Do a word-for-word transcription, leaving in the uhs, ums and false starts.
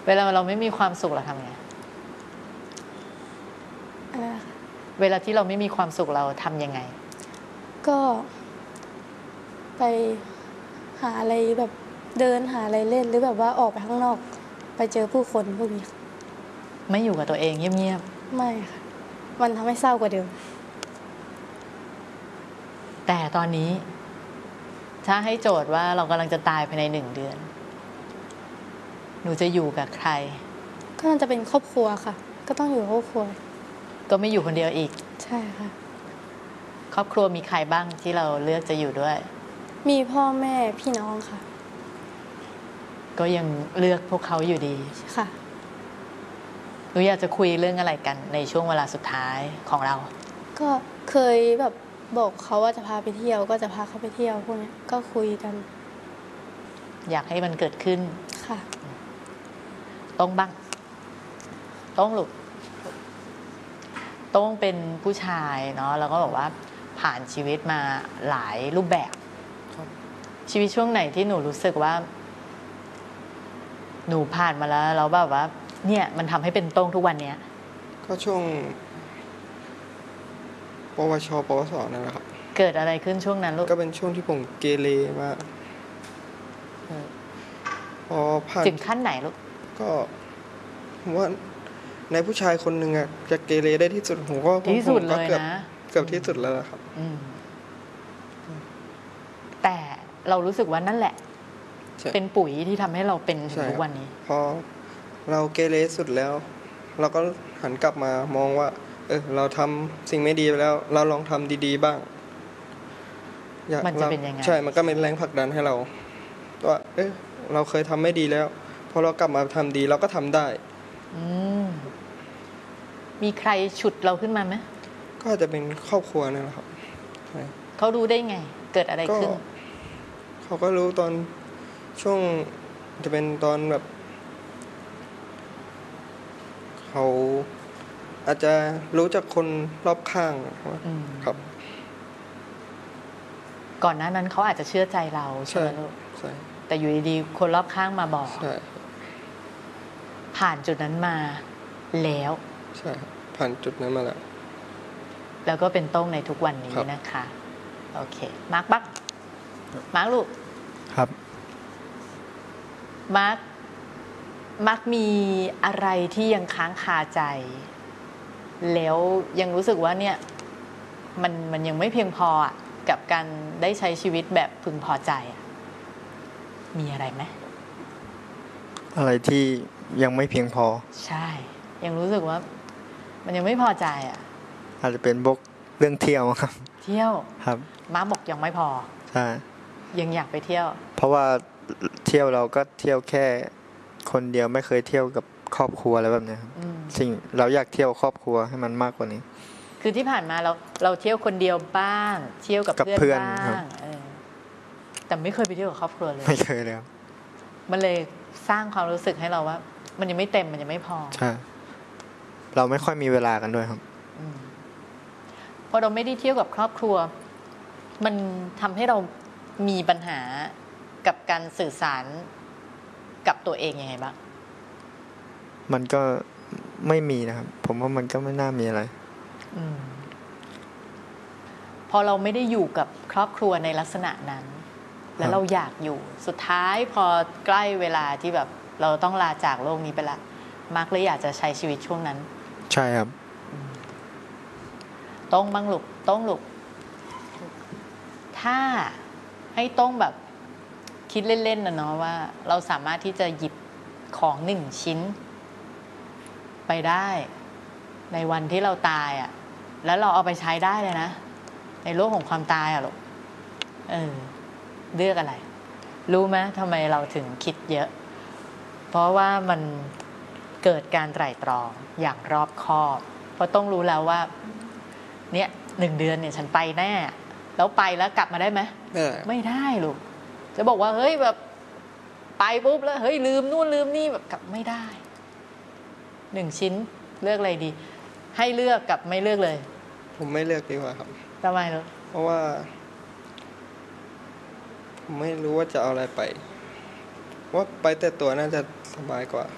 เวลาเราไม่มีความสุขเราทำไงอะไรคะเวลาที่เราไม่มีความสุขเราทำยังไงก็ไปหาอะไรแบบเดินหาอะไรเล่นหรือแบบว่าออกไปข้างนอกไปเจอผู้คนพวกนี้ไม่อยู่กับตัวเองเงียบๆไม่ค่ะมันทำให้เศร้ากว่าเดิมแต่ตอนนี้ถ้าให้โจทย์ว่าเรากำลังจะตายภายในหนึ่งเดือนหนูจะอยู่กับใครก็น่าจะเป็นครอบครัวค่ะก็ต้องอยู่ครอบครัวก็ไม่อยู่คนเดียวอีกใช่ค่ะครอบครัวมีใครบ้างที่เราเลือกจะอยู่ด้วยมีพ่อแม่พี่น้องค่ะก็ยังเลือกพวกเขาอยู่ดีค่ะหนูอยากจะคุยเรื่องอะไรกันในช่วงเวลาสุดท้ายของเราก็เคยแบบบอกเขาว่าจะพาไปเที่ยวก็จะพาเขาไปเที่ยวพวกนี้ก็คุยกันอยากให้มันเกิดขึ้นค่ะต้องบ้างต้องลูกต้องเป็นผู้ชายเนาะแล้วก็บอกว่าผ่านชีวิตมาหลายรูปแบบชีวิตช่วงไหนที่หนูรู้สึกว่าหนูผ่านมาแล้วแล้วแบบว่าเนี่ยมันทำให้เป็นโต้งทุกวันเนี้ยก็ช่วงปวชปวสนั่นแหละครับเกิดอะไรขึ้นช่วงนั้นลูกก็เป็นช่วงที่ผมเกเรมากพอผ่านถึงขั้นไหนลูกก็ผมว่าในผู้ชายคนหนึ่งอะจะเกเรได้ที่สุดผมก็ที่สุดเลยนะเกือบที่สุดแล้วครับแต่เรารู้สึกว่านั่นแหละเป็นปุ๋ยที่ทำให้เราเป็นถึงทุกวันนี้พอเราเกเรสุดแล้วเราก็หันกลับมามองว่าเออเราทำสิ่งไม่ดีไปแล้วเราลองทำดีๆบ้างมันจะเป็นยังไงใช่มันก็เป็นแรงผลักดันให้เราว่าเออเราเคยทำไม่ดีแล้วพอเรากลับมาทำดีเราก็ทำได้มีใครฉุดเราขึ้นมาไหมก็จะเป็นครอบครัวนี่แหละครับเขารู้ได้ไงเกิดอะไรขึ้นเขาก็รู้ตอนช่วงจะเป็นตอนแบบเขาอาจจะรู้จากคนรอบข้างครับก่อนหน้านั้นเขาอาจจะเชื่อใจเราใช่ไหมลูกแต่อยู่ดีๆคนรอบข้างมาบอกผ่านจุดนั้นมาแล้วใช่ผ่านจุดนั้นมาแล้วแล้วก็เป็นโต้งในทุกวันนี้นะคะโอเคมาร์คบ้างมาร์คลูกครับมาร์คมาร์คมีอะไรที่ยังค้างคาใจแล้วยังรู้สึกว่าเนี่ยมันมันยังไม่เพียงพออ่ะกับการได้ใช้ชีวิตแบบพึงพอใจอ่ะมีอะไรไหมอะไรที่ยังไม่เพียงพอใช่ยังรู้สึกว่ามันยังไม่พอใจอ่ะอาจจะเป็นพวกเรื่องเที่ยวครับเที่ยวครับมาร์คบอกยังไม่พอใช่ยังอยากไปเที่ยวเพราะว่าเที่ยวเราก็เที่ยวแค่คนเดียวไม่เคยเที่ยวกับครอบครัวอะไรแบบนี้ครับสิ่งเราอยากเที่ยวครอบครัวให้มันมากกว่านี้คือที่ผ่านมาเราเราเที่ยวคนเดียวบ้างเที่ยวกับเพื่อนบ้างแต่ไม่เคยไปเที่ยวกับครอบครัวเลยไม่เคยเลยครับมันเลยสร้างความรู้สึกให้เราว่ามันยังไม่เต็มมันยังไม่พอใช่เราไม่ค่อยมีเวลากันด้วยครับพอเราไม่ได้เที่ยวกับครอบครัวมันทำให้เรามีปัญหากับการสื่อสารกับตัวเองยังไงบ้างมันก็ไม่มีนะครับผมว่ามันก็ไม่น่ามีอะไรอพอเราไม่ได้อยู่กับครอบครัวในลักษณะนั้นแล้วเราอยากอยู่สุดท้ายพอใกล้เวลาที่แบบเราต้องลาจากโลกนี้ไปละมาร์คเลยอยากจะใช้ชีวิตช่วงนั้นใช่ครับต้องบ้างลูกต้องลูกถ้าให้ต้องแบบคิดเล่นๆนะเนาะว่าเราสามารถที่จะหยิบของหนึ่งชิ้นไปได้ในวันที่เราตายอ่ะแล้วเราเอาไปใช้ได้เลยนะในโลกของความตายอ่ะลูกเออเลือกอะไรรู้ไหมทำไมเราถึงคิดเยอะเพราะว่ามันเกิดการไตร่ตรองอย่างรอบคอบเพราะต้องรู้แล้วว่าเนี่ยหนึ่งเดือนเนี่ยฉันไปแน่แล้วไปแล้วกลับมาได้ไหมไม่ได้ลูกจะบอกว่าเฮ้ยแบบไปปุ๊บแล้วเฮ้ยลืมนู่นลืมนี่แบบกลับไม่ได้หนึ่งชิ้นเลือกอะไรดีให้เลือกกับไม่เลือกเลยผมไม่เลือกดีกว่าครับทำไมลูกเพราะว่าผมไม่รู้ว่าจะเอาอะไรไปว่าไปแต่ตัวน่าจะสบายกว่า